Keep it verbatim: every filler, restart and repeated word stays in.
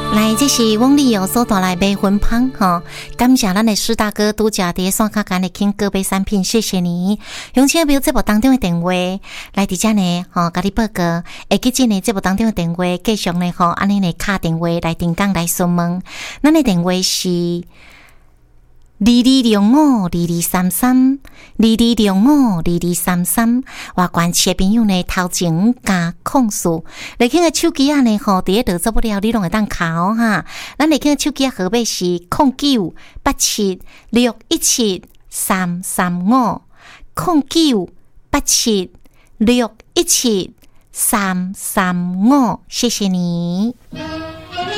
来，这是翁立友所带来的芬芳哈，感谢咱的施大哥拄则伫线卡间的听歌杯产品，谢谢你。用请朋友节目当中的电话来伫遮呢，吼，甲你报告。会记进呢节目当中的电话，继续呢吼，安尼呢卡电话来电讲来询问。咱的电话是二二六五二二三三，二二六五二二三三。外关市的朋友呢，头前加控诉，来听个手机啊呢吼，第一道做不了，你拢会当考哈。咱来听个手机号码是零九八七六一七三三五，零九八七六一七三三五，谢谢你。